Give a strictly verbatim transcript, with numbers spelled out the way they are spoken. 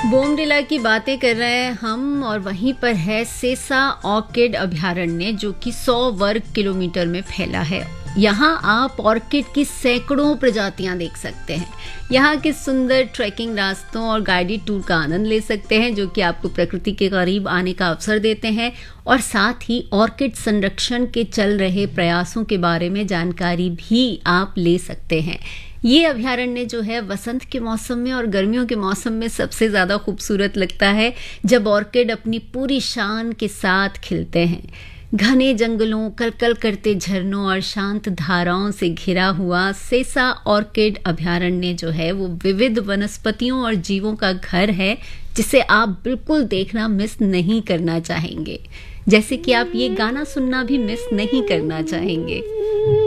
बोमडिला की बातें कर रहे हैं हम, और वहीं पर है सेसा ऑर्किड अभयारण्य जो कि सौ वर्ग किलोमीटर में फैला है। यहाँ आप ऑर्किड की सैकड़ों प्रजातियां देख सकते हैं। यहाँ के सुंदर ट्रैकिंग रास्तों और गाइडेड टूर का आनंद ले सकते हैं जो कि आपको प्रकृति के करीब आने का अवसर देते हैं, और साथ ही ऑर्किड संरक्षण के चल रहे प्रयासों के बारे में जानकारी भी आप ले सकते हैं। ये अभयारण्य जो है वसंत के मौसम में और गर्मियों के मौसम में सबसे ज़्यादा खूबसूरत लगता है, जब ऑर्किड अपनी पूरी शान के साथ खिलते हैं। घने जंगलों, कलकल करते झरनों और शांत धाराओं से घिरा हुआ सेसा ऑर्किड अभयारण्य जो है वो विविध वनस्पतियों और जीवों का घर है, जिसे आप बिल्कुल देखना मिस नहीं करना चाहेंगे, जैसे कि आप ये गाना सुनना भी मिस नहीं करना चाहेंगे।